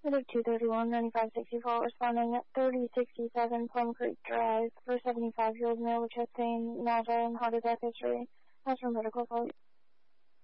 Medic 231-9564 responding at 3067 Plum Creek Drive for 75-year-old male with chest pain, nausea, and heart attack history. As for medical call.